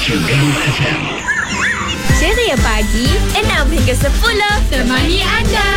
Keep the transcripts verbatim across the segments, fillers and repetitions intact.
Terengganu F M. Ceria pagi enam hingga sepuluh. Temani anda.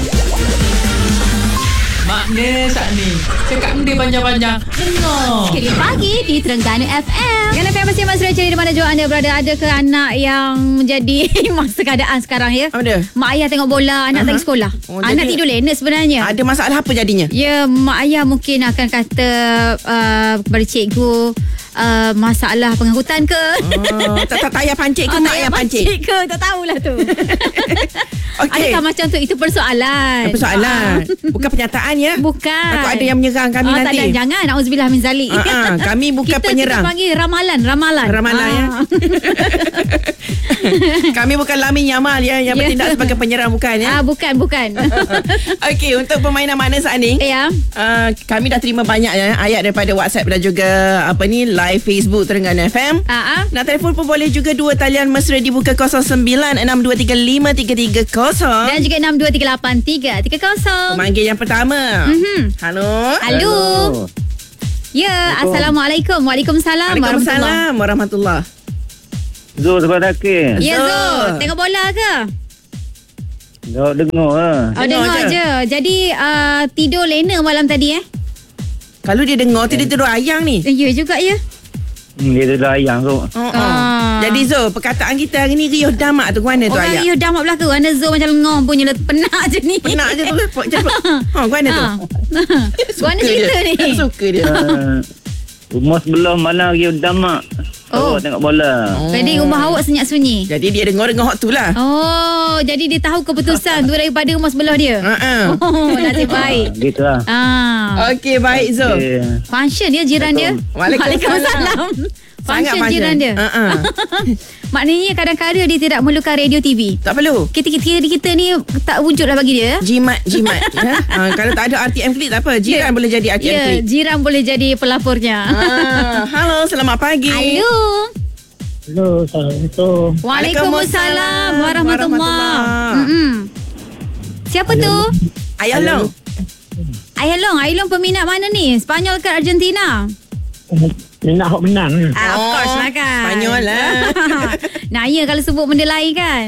Makna saat ni cakap dia panjang-panjang. Dengar Ceria pagi di Terengganu F M. Yang F M masih Mas Ceria di mana jua anda berada. Ada ke anak yang menjadi masa keadaan sekarang ya? Apa dia? Mak ayah tengok bola, anak uh-huh. tengok sekolah. Oh, anak jadi tidur lena sebenarnya. Ada masalah apa jadinya? Ya, mak ayah mungkin akan kata uh, kepada cikgu, uh, masalah pengangkutan ke? Oh, tak, tak, tak payah pancit ke? Oh, tak payah pancit ke? Tak tahulah tu. Okay. Adakah macam tu? Itu persoalan. Persoalan. Bukan penyataan ya. Bukan. Takut ada yang menyerang kami oh, nanti. Tak ada, jangan. Auzubillah min zalik. Uh-uh. Kami bukan kita, penyerang. Kita panggil ramalan. Ramalan. Ramalan ya. Kami bukan Lamin Yamal ya, yang Ya. bertindak sebagai penyerang, bukan ya. Ah, bukan, bukan. Okey, untuk permainan makna saat ni, Ya. uh, kami dah terima banyak ya ayat daripada WhatsApp dan juga apa ni live Facebook Terengganu F M. Ah, ah. Nak telefon pun boleh juga. Dua talian mesra dibuka kosong sembilan enam dua tiga lima tiga tiga kosong Dan juga enam dua tiga lapan tiga tiga kosong. Pemanggil yang pertama. Mhm. Halo. Halo. Ya, Assalamualaikum. Waalaikumsalam. Waalaikumsalam warahmatullahi. Zul sebelah Dakin. Ya, Zul. Zul. Tengok bola ke? Dah dengar lah. Oh, Dengar dengar je. je. Jadi, uh, tidur lena malam tadi eh? Kalau dia dengar tidur-tidur ayang ni. Eh, Ya juga ya. Hmm, dia tu dah ayang tu. Oh, oh. Ah. Jadi Zul, perkataan kita hari ni riuh damak tu mana tu Orang ayat? riuh damak belaka. Anda Zul macam lengah punya. Penat je ni. Penat je tu. Macam ha, mana tu? Mana cerita dia. ni? Suka dia. Uh, rumah sebelah mana Rio Damak. Oh. Oh, tengok bola. Jadi rumah awak senyap sunyi. Jadi dia dengar-dengar hak tu lah. Oh, jadi dia tahu keputusan tu daripada rumah sebelah dia. Ha. Oh, nasib baik. Ah, gitu lah. Ah. Okey, baik Zul. Okay. Function dia jiran dia. Waalaikumsalam. Sangat Function jiran dia. Ha. Maknanya kadang-kadang dia tidak memerlukan radio T V. Tak perlu. Kita kita kita ni tak wujud lah bagi dia. Jimat, jimat. ya? ha, kalau tak ada R T M klik tak apa. Jiran boleh jadi R T M Ya, klik. jiran boleh jadi pelapornya. Ah, halo, selamat pagi. Halo. Hello, Assalamualaikum. Waalaikumsalam warahmatullahi. Warahmatullah. Mm-mm. Siapa tu? Ayah Long. Ayah Long. Ayah Long peminat mana ni? Spanyol ke Argentina? Minat hok menang. Ah, of Oh, course lah kan. Spanyol lah. Naya kalau sebut benda lain kan.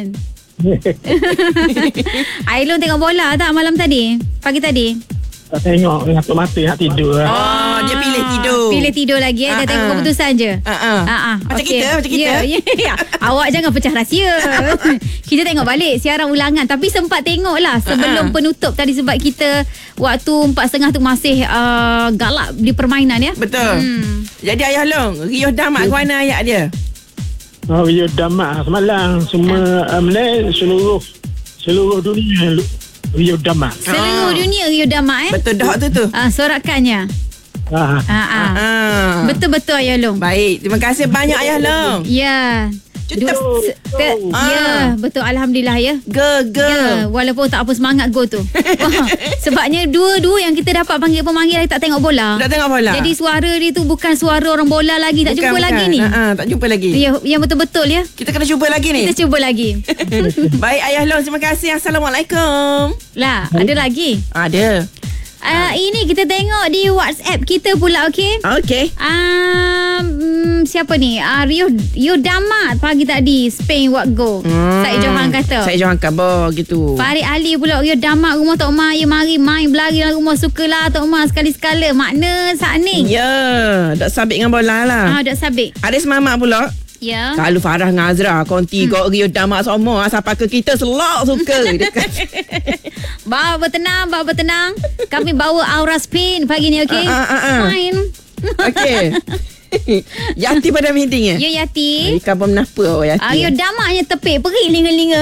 Ailun tengok bola tak malam tadi? Pagi tadi? Tak tengok, ngatuk mata nak tidur lah. Oh, dia pilih tidur. Pilih tidur lagi eh. Dah Ah, tengok ah. keputusan je. Ha ah. Ah, ah. Macam Okey. kita, macam kita. Ya, ya, ya. Awak jangan pecah rahsia. Kita tengok balik siaran ulangan. Tapi sempat tengok lah sebelum Ah, ah. penutup tadi sebab kita waktu empat setengah tu masih uh, galak di permainan ya. Betul. Hmm. Jadi Ayah Long, riuh damak ke mana ayat dia? Oh, Rio Damak semalam semua uh, Malay seluruh seluruh dunia Rio Damak. Seluruh Ah. dunia Rio Damak eh. Betul dah tu tu. Ah, sorakannya. Ah, Ah, ah. Ah. Betul-betul Ayah Long. Baik, terima kasih banyak Ayah Long. Ya. Kita Se- te- Ah. Ya, betul. Alhamdulillah ya. Ge ge. Ya, walaupun tak apa semangat go tu. Wah, sebabnya dua-dua yang kita dapat panggil pemanggil lagi tak tengok bola. Dah tengok bola. Jadi suara dia tu bukan suara orang bola lagi. Tak Bukan, jumpa bukan. lagi ni. Ha, ha, tak jumpa lagi. Ya, yang betul-betul ya. Kita kena cuba lagi ni. Kita cuba lagi. Baik Ayah Long, terima kasih. Assalamualaikum. Lah, ada lagi. Ada. Uh, ini kita tengok di WhatsApp kita pula, okey? Okey. Um, siapa ni? Uh, Rio Rio Damat pagi tadi Spain what go. Hmm. Syed Johan kata. Syed Johan kabar gitu. Farid Ali pula Rio Damat rumah Tok Mak. Ya mari main berlari dalam rumah sukalah Tok Mak sekali-sekala. Makna saat ni. Ya, dak sabit dengan bola lah. Ah, dak sabik. Aris Mamat pula. Ya. Kalau Farah dengan Azra konti hmm. Rio Damak semua siapa ke kita selok suka. Dia kata, Bawa bertenang, bawa bertenang. Kami bawa aura Spain pagi ni, okey? Ah, ah, ah, ah. Main. Okey. Yati pada meeting eh? Ya Yati. Ika bom napa oh Yati. Ah, ya damaknya tepik perih linga-linga.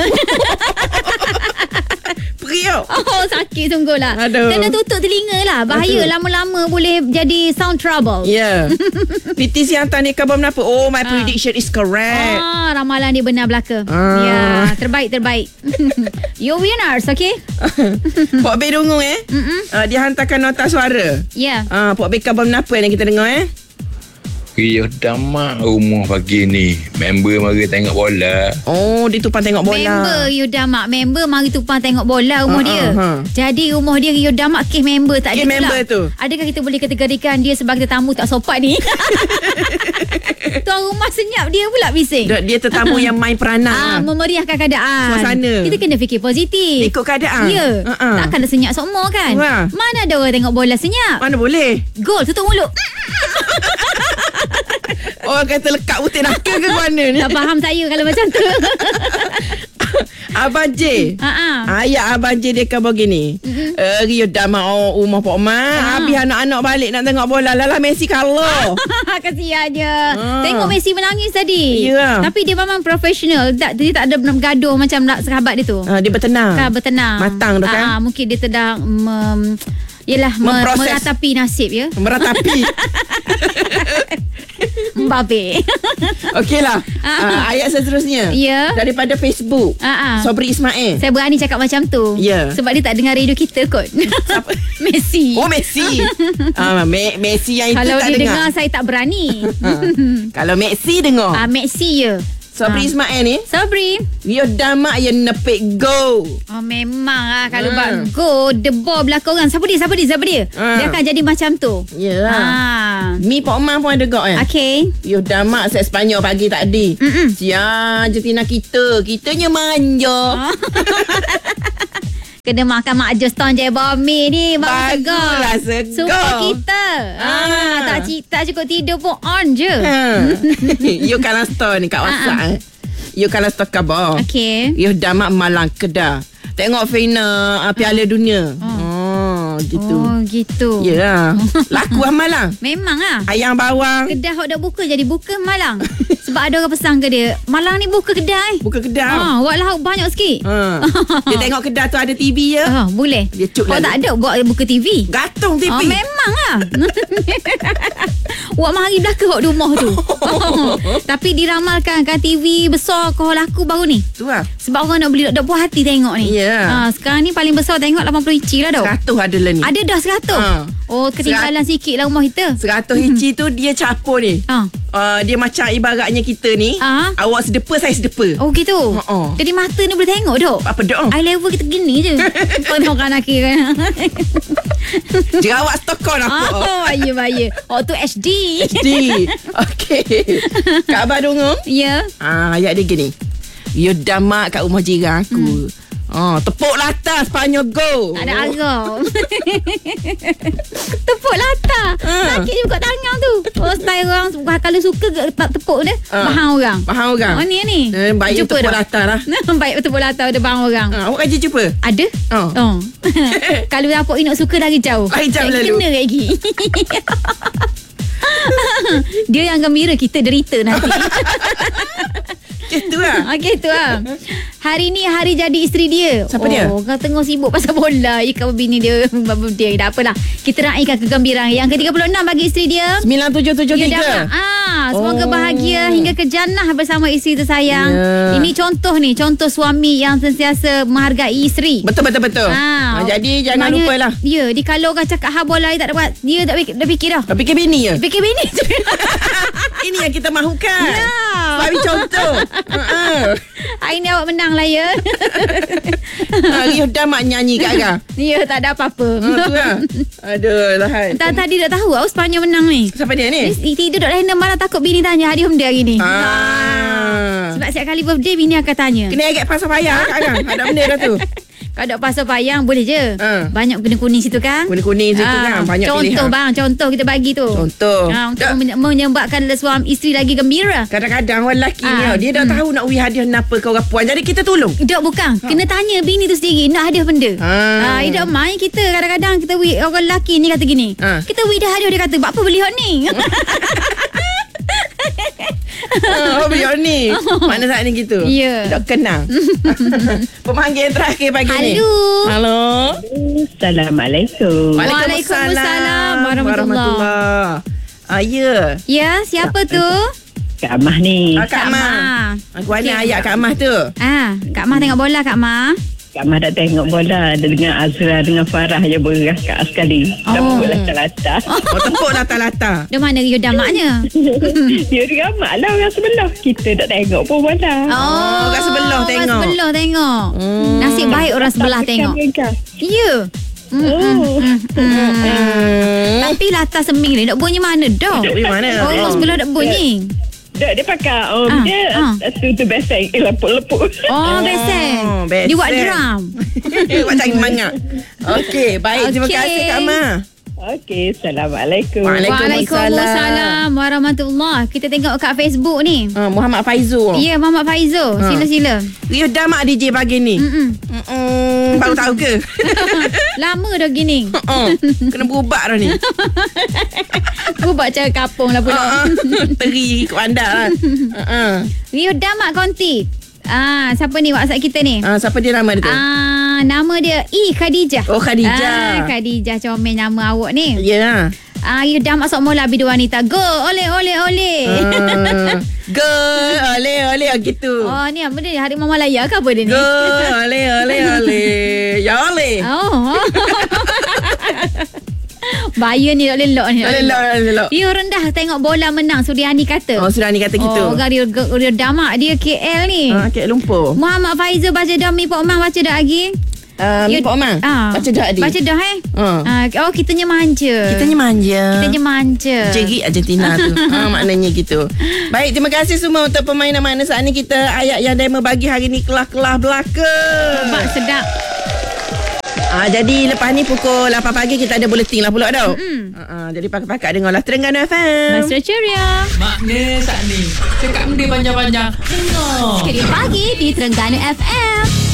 Periuk. Oh, sakit sungguh lah. Aduh. Kena tutup telinga lah. Bahaya Betul. lama-lama boleh jadi sound trouble. Ya. Yeah. P T C hantar ni khabar menapa? Oh, my prediction is correct. Ah, ramalan dia benar belaka. Ah. Ya, terbaik terbaik. You winners, okay? Pok Bey Dungu eh. Uh, dia hantarkan nota suara. Ya. Ah, Pok Bey khabar menapa yang kita dengar eh? Riuh damak rumah pagi ni. Member mari tengok bola. Oh, dia tumpang tengok bola. Member Rio Damak. Member mari tumpang tengok bola rumah Ha, dia. ha, ha. Jadi rumah dia Rio Damak kes member tak Kes ada member pula. tu. Adakah kita boleh kategorikan dia sebagai tetamu tak sopan ni? Tuan rumah senyap dia pula bising. Dia, dia tetamu yang main Ah, peranan. memeriahkan keadaan. Suasana. Kita kena fikir positif. Ikut keadaan. Ya. Ha-ha. Takkan nak senyap semua kan? Wah. Mana ada orang tengok bola senyap? Mana boleh? Gol tutup mulut. Orang kata lekat putih nakal ke mana ni? Tak faham saya kalau macam tu. Abang J. Ha ah. Ayat Abang J dia kata begini. Mm-hmm. Uh, Rio Damak oh, rumah Pak Mak. Ha. Habis anak-anak balik nak tengok bola. Lalah Messi kalah. Kasihannya. Ah. Tengok Messi menangis tadi. Ya. Tapi dia memang profesional. Tak, dia tak ada gaduh macam sahabat dia tu. Uh, dia bertenang. Kan bertenang. Matang tu kan? Ah, mungkin dia sedang mem, yelah, me, Memproses. meratapi nasib ya. Meratapi. Mbabe. Okeylah. Uh, ayat seterusnya. Ya. Daripada Facebook. Ah, ah. Sobri Ismail. Saya berani cakap macam tu. Ya. Sebab dia tak dengar radio kita kot. Messi. Oh, Messi. uh, Me- Messi yang itu Kalau tak dia dengar. dengar, saya tak berani. Ha. Kalau Messi dengar. Ah, Messi je. Sobri Ah. Ismail ni. Sobri. Rio Damak yang nepek go. Oh memang lah. Kalau Ha. bak go the ball belakang orang. Siapa dia? Siapa dia? Siapa dia? Ha. Dia akan jadi macam tu. Ya. Ah. Mi Pak Omar pun ada gak kan. Okay. Rio Damak set Sepanyol pagi tadi. Mm-mm. Siang Argentina kita. Kitanya manja. Kena makan Mak Jos Ton je Bomi ni. Baru Baguslah, segar. segar. Suka kita. Ah. Ah. tak, ci- tak cukup tidur pun on je. Ha. You kalah store ni kat WhatsApp. eh. You kalah store khabar. Okay. Rio Damak Malang Kedah. Tengok final uh, Piala Dunia. Oh, gitu. Oh gitu. Ya. Laku ah Malang. Memang lah. Ayam bawang. Kedai hok dah buka jadi buka Malang. Sebab ada orang pesan ke dia, Malang ni buka kedai. Buka kedai. Ha, buat lauk banyak sikit. Ha. Dia tengok kedai tu ada T V ya. Ha, boleh. Dia cuk Kau lalu. tak ada buat buka T V. Gatung T V. Oh, memang lah. Wak mari belakang hok rumah tu. Tapi diramalkan kan T V besar kau laku baru ni. Tu lah. Sebab orang nak beli tak puas hati tengok ni. Ya. Ha, sekarang ni paling besar tengok lapan puluh inci lah dah. Seratus adalah ni. Ada dah seratus. Ha. Oh, ketinggalan sikit lah rumah kita. Seratus inci tu dia capur ni. Ha. Uh, dia macam ibaratnya kita ni. Ah. Awak sedepa, saya sedepa. Oh gitu. Ha-ha. Jadi mata ni boleh tengok dok. Apa dok? Eye level kita gini je. Kau tengok kanan kiri kan. Jerawat stokon aku. Oh, bahaya bahaya. Oh tu H D. H D. Okey. Kak Abah Dongong. Ya. Ah, ayat dia gini. Rio Damak kat rumah jiran aku. Hmm. Oh, tepuk latar Sepanyol go. Tak ada agak. Tepuk latar. Ah. Sakit je buka tangan tu. Oh style orang kalau suka ke tak tepuk dia. Ah. Bahang orang. Faham orang? Oh ni ni. Eh, baik tepuk latar lah. Baik tepuk latar dia bahang orang. Ah, awak kaji cuba? Ada? Oh. Oh. Kalau dapat Inok suka dari jauh. Dari jauh Tak lalu. Kena lagi. Dia yang gembira, kita derita nanti. Itu lah. Okey tu lah. Hari ni hari jadi isteri dia. Siapa oh, dia? Oh, kau tengok sibuk pasal bola. Ikan bini dia. Dia tak apalah. Kita raikan kegembiraan yang ke tiga puluh enam bagi isteri dia. sembilan tujuh tujuh Dia tiga. dapat. Ah, semoga Oh. bahagia hingga ke jannah bersama isteri tersayang. Ya. Ini contoh ni, contoh suami yang sentiasa menghargai isteri. Betul betul betul. Ah, Ah, jadi jangan maknanya, lupa lah. Ya, di kalau orang cakap ha bola dia tak dapat, dia dah fikir dah, fikir dah. Kau fikir bini ya? Fikir bini je. Ini yang kita mahukan. Ya. Bagi contoh. Ha. Hari ni awak menang lah ya. Ha, Rio Damak nyanyi kat Agah. Ya, tak ada apa-apa. Ha, tu lah. Aduh, lahan. Tak tadi dah tahu awak Sepanyol menang ni. Siapa dia ni? Dia tidur duduk random malam takut bini tanya hadiah benda hari ni. Ah. Sebab setiap kali birthday bini akan tanya. Kena agak pasal payah kat Agah. Ada benda dah tu. Kalau dok pasal payang boleh je. Ha. Banyak kena kuning situ kan? Kuning-kuning situ Ah, kan. Banyak contoh pilihan. bang, contoh kita bagi tu. Contoh. Ha, untuk Tak. menye- menyebabkan suami isteri lagi gembira. Kadang-kadang orang lelaki ni Ah, dia dah tahu nak beri hadiah apa ke orang puan. Jadi kita tolong. Dok bukan, kena tanya bini tu sendiri nak hadiah benda. Ha. Ha, dia main kita kadang-kadang kita wi orang lelaki ni kata gini. Ha. Kita wi dah hadiah dia kata, "Buat apa beli hot ni?" Ha, oh, beliau ni. Mana saat ni gitu? Ya. Tak kenal. Pemanggil terakhir pagi ni. Halo. Halo. Assalamualaikum. Waalaikumsalam warahmatullahi. Ah, ya. Ya, siapa tu? Kak Amah ni. Ah, Kak Mah. Ah, Gua Okey. ayat Kak Mah tu. Ah, Kak Mah tengok bola Kak Mah. Kak Mah dah tengok bola dengan Azra dengan Farah je berakak sekali. Oh. Tepuk lata-lata. Oh, tepuk lata-lata. Dia mana Rio Damaknya? Dia ramak lah orang sebelah. Kita tak tengok pun bola. Oh, kat sebelah tengok. Orang sebelah tengok. Hmm. Nasib baik orang sebelah Tak tengok. pegang-pegang. Ya. Hmm, Oh. hmm, hmm, hmm. Hmm. Tapi latar seming ni nak bunyi mana dah? Duk pergi mana? Oh, orang sebelah nak bunyi. Dia, dia pakai um, Ah, dia ah. uh, tu tu beseng eh, lepuk-lepuk. Oh, beseng. beseng. Dia buat drum. Buat cari semangat. Okey, baik. Terima Okey. kasih Kak Mah. Okey, Assalamualaikum. Waalaikumsalam. Waalaikumsalam warahmatullahi. Kita tengok kat Facebook ni. Uh, Muhammad Faizul. Ya, Muhammad Faizul. Ha. Sila-sila. Rio Damak D J pagi ni. Mm-mm. Mm-mm. Baru tahu ke? Lama dah gini. uh, kena berubah dah ni. Aku buat cara kapung lah pula. uh, Teri ikut anda lah. uh-uh. Rio Damak Konti. Ah, siapa ni WhatsApp kita ni? uh, Siapa dia nama dia tu? Ah, nama dia I Khadijah. Oh, Khadijah. Ah, Khadijah comel nama awak ni. Ya lah. Ah, Rio Damak sok mola bidu wanita. Go, ole ole ole. uh, Girl, ole ole gitu. Oh, ni apa dia? Harimau Malaya ke apa dia ni? Girl, ole ole ole. Ya ole. Oh. Bahaya ni tak lelok ni. Ole ole ole. Rio rendah tengok bola menang Suryani kata. Oh, sudah ni kata gitu. Oh, orang Rio, Rio Damak dia K L ni. Ah, Kek lumpur. Muhammad Faizul baca dah Mi Pok Mang baca dah lagi. Uh, You- Pak Omar. Ah, Baca dah adik. Baca dah eh. Ah. Ah, oh, kitanya manja. Kitanya manja. Kitanya manja. Jerit Argentina tu. ha, maknanya gitu. Baik, terima kasih semua untuk permainan mana saat ni kita ayat yang Dema bagi hari ni kelah-kelah belaka. Bak sedap. Ah, jadi lepas ni pukul lapan pagi kita ada buletin lah pula tau. Mm-mm. Ah, ah, jadi pakak-pakak dengarlah Terengganu F M. Mesra ceria. Makna saat ni cakap benda panjang-panjang. Dengar. Ceria pagi di Terengganu F M.